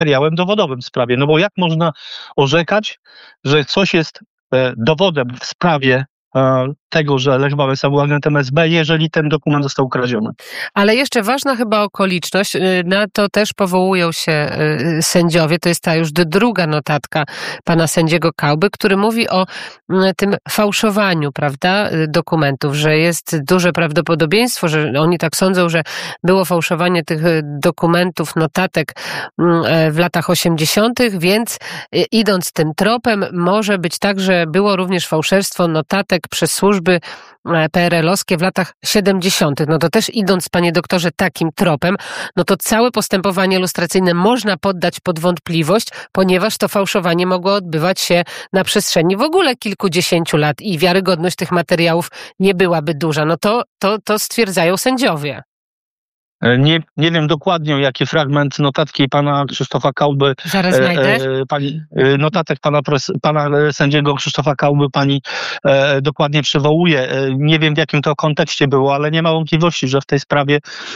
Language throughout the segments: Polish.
materiałem dowodowym w sprawie. No bo jak można orzekać, że coś jest dowodem w sprawie tego, że Lech Wałęsa był agentem SB, jeżeli ten dokument został ukradziony. Ale jeszcze ważna chyba okoliczność, na to też powołują się sędziowie, to jest ta już druga notatka pana sędziego Kauby, który mówi o tym fałszowaniu, prawda, dokumentów, że jest duże prawdopodobieństwo, że oni tak sądzą, że było fałszowanie tych dokumentów, notatek w latach 80., więc idąc tym tropem, może być tak, że było również fałszerstwo notatek przez służby PRL-owskie w latach 70. No to też idąc, panie doktorze, takim tropem, no to całe postępowanie lustracyjne można poddać pod wątpliwość, ponieważ to fałszowanie mogło odbywać się na przestrzeni w ogóle kilkudziesięciu lat i wiarygodność tych materiałów nie byłaby duża. No to stwierdzają sędziowie. Nie wiem dokładnie, jaki fragment notatki pana Krzysztofa Kauby, Zaraz znajdę. Notatek pana sędziego Krzysztofa Kauby pani dokładnie przywołuje. Nie wiem, w jakim to kontekście było, ale nie ma wątpliwości, że w tej sprawie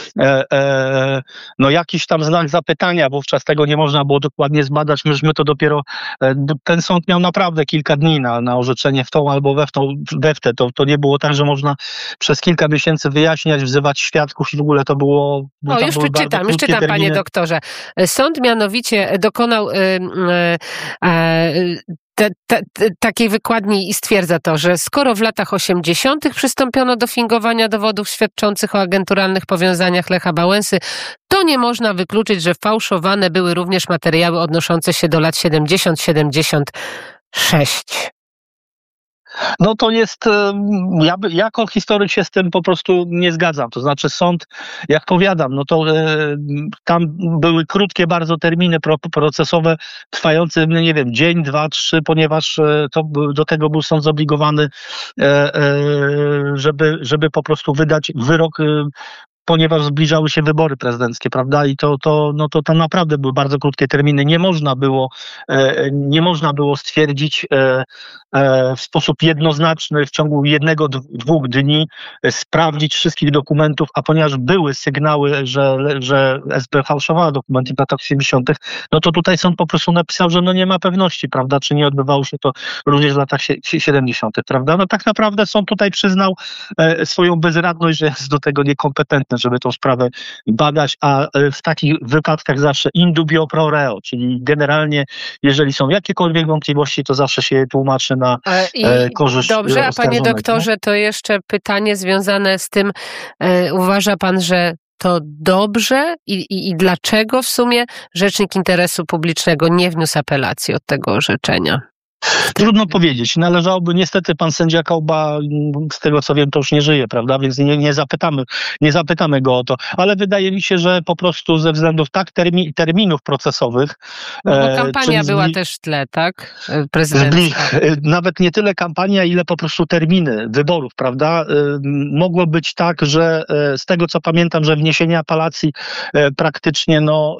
jakiś tam znak zapytania, wówczas tego nie można było dokładnie zbadać. Myśmy to dopiero, ten sąd miał naprawdę kilka dni na orzeczenie w tą albo we w tę. To nie było tak, że można przez kilka miesięcy wyjaśniać, wzywać świadków i w ogóle to było. Już czytam, panie doktorze. Sąd mianowicie dokonał takiej wykładni i stwierdza to, że skoro w latach 80. przystąpiono do fingowania dowodów świadczących o agenturalnych powiązaniach Lecha Wałęsy, to nie można wykluczyć, że fałszowane były również materiały odnoszące się do lat 70-76. No to jest, ja jako historyk się z tym po prostu nie zgadzam. To znaczy sąd, jak powiadam, no to tam były krótkie bardzo terminy procesowe, trwające, nie wiem, dzień, 2, 3, ponieważ do tego był sąd zobligowany, żeby po prostu wydać wyrok, ponieważ zbliżały się wybory prezydenckie, prawda? I to naprawdę były bardzo krótkie terminy. Nie można było stwierdzić w sposób jednoznaczny w ciągu 1-2 dni sprawdzić wszystkich dokumentów, a ponieważ były sygnały, że SB fałszowała dokumenty w latach 70., no to tutaj sąd po prostu napisał, że nie ma pewności, prawda? Czy nie odbywało się to również w latach 70., prawda? No tak naprawdę sąd tutaj przyznał swoją bezradność, że jest do tego niekompetentny, żeby tą sprawę badać, a w takich wypadkach zawsze in dubio pro reo, czyli generalnie, jeżeli są jakiekolwiek wątpliwości, to zawsze się je tłumaczy na korzyść Dobrze, a panie oskarżonego. doktorze, to jeszcze pytanie związane z tym, uważa pan, że to dobrze i dlaczego w sumie Rzecznik Interesu Publicznego nie wniósł apelacji od tego orzeczenia? Trudno powiedzieć. Należałoby, niestety pan sędzia Kauba, z tego co wiem, to już nie żyje, prawda? Więc nie zapytamy go o to. Ale wydaje mi się, że po prostu ze względów terminów procesowych. Bo kampania była też w tle, tak? Prezydencka. Nawet nie tyle kampania, ile po prostu terminy wyborów, prawda? Mogło być tak, że z tego co pamiętam, że wniesienie apelacji praktycznie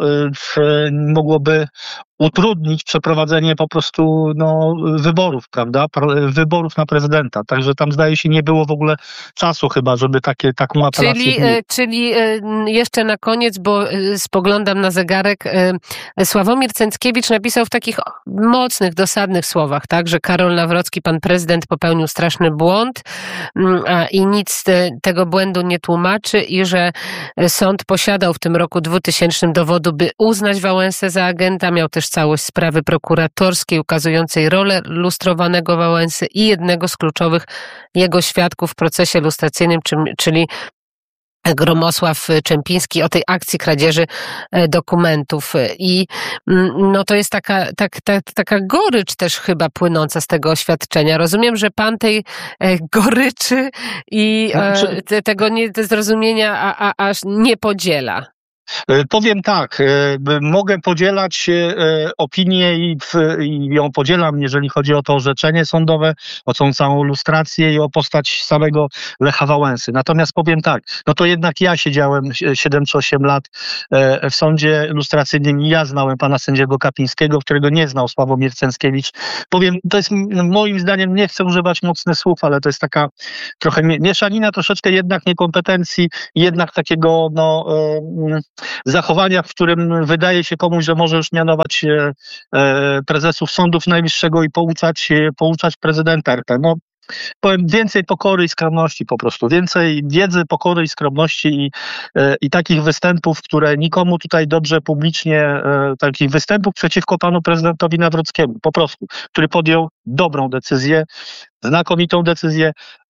mogłoby utrudnić przeprowadzenie po prostu wyborów, prawda? Wyborów na prezydenta. Także tam zdaje się nie było w ogóle czasu chyba, żeby taką apelację... Czyli jeszcze na koniec, bo spoglądam na zegarek, Sławomir Cęckiewicz napisał w takich mocnych, dosadnych słowach, tak, że Karol Nawrocki, pan prezydent, popełnił straszny błąd i nic tego błędu nie tłumaczy i że sąd posiadał w tym roku 2000 dowodu, by uznać Wałęsę za agenta, miał też całość sprawy prokuratorskiej ukazującej rolę lustrowanego Wałęsy i jednego z kluczowych jego świadków w procesie lustracyjnym, czyli Gromosław Czempiński, o tej akcji kradzieży dokumentów. I to jest taka gorycz też chyba płynąca z tego oświadczenia. Rozumiem, że pan tej goryczy i tego zrozumienia aż nie podziela. Powiem tak, mogę podzielać opinię i ją podzielam, jeżeli chodzi o to orzeczenie sądowe, o tą całą lustrację i o postać samego Lecha Wałęsy. Natomiast powiem tak, to jednak ja siedziałem 7 czy 8 lat w sądzie lustracyjnym i ja znałem pana sędziego Kapińskiego, którego nie znał Sławomir Cęckiewicz. Powiem, to jest moim zdaniem, nie chcę używać mocnych słów, ale to jest taka trochę mieszanina troszeczkę jednak niekompetencji, jednak takiego zachowania, w którym wydaje się komuś, że może już mianować prezesów Sądów Najwyższego i pouczać prezydenta RP. No, powiem, więcej pokory i skromności po prostu. Więcej wiedzy, pokory i skromności i takich występów, które nikomu tutaj dobrze publicznie, takich występów przeciwko panu prezydentowi Nawrockiemu, po prostu, który podjął dobrą decyzję, znakomitą decyzję,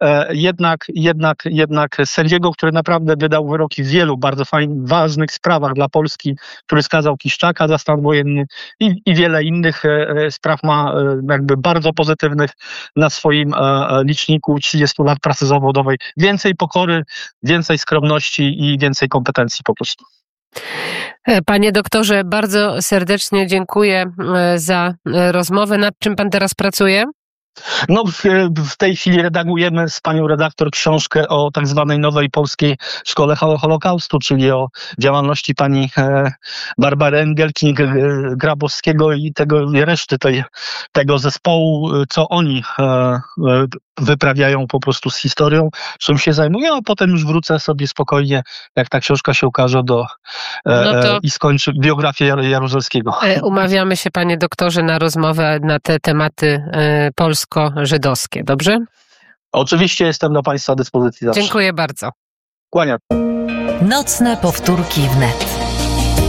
jednak sędziego, który naprawdę wydał wyroki w wielu bardzo ważnych sprawach dla Polski, który skazał Kiszczaka za stan wojenny i wiele innych spraw ma jakby bardzo pozytywnych na swoim liczniku 30 lat pracy zawodowej. Więcej pokory, więcej skromności i więcej kompetencji po prostu. Panie doktorze, bardzo serdecznie dziękuję za rozmowę. Nad czym pan teraz pracuje? No, w tej chwili redagujemy z panią redaktor książkę o tak zwanej nowej polskiej szkole Holokaustu, czyli o działalności pani Barbary Engelking-Grabowskiego i reszty tego zespołu, co oni wyprawiają po prostu z historią, czym się zajmują, a potem już wrócę sobie spokojnie, jak ta książka się ukaże i skończy biografię Jaruzelskiego. Umawiamy się, panie doktorze, na rozmowę na te tematy polsko-żydowskie, dobrze? Oczywiście jestem na państwa dyspozycji zawsze. Dziękuję bardzo. Kłaniam. Nocne powtórki wnet.